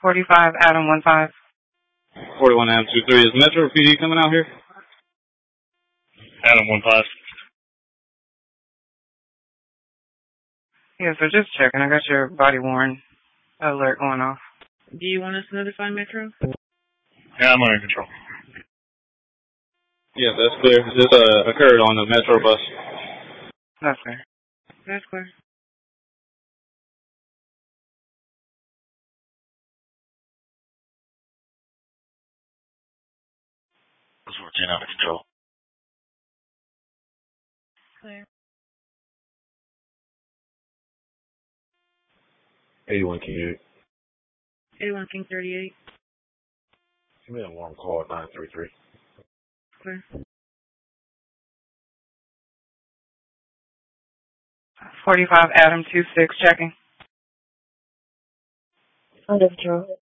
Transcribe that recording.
45 Adam 15. 41 Adam 23. Is Metro PD coming out here? Adam 15. Yeah, so just checking. I got your body worn alert going off. Do you want us to notify Metro? Yeah, I'm under control. Yeah, that's clear. This occurred on the Metro bus. That's fair. That's clear. This 14 under control. Clear. 81 King 81 King 38. Give me an alarm call at 933. Clear. 45 Adam 26 checking. Under control.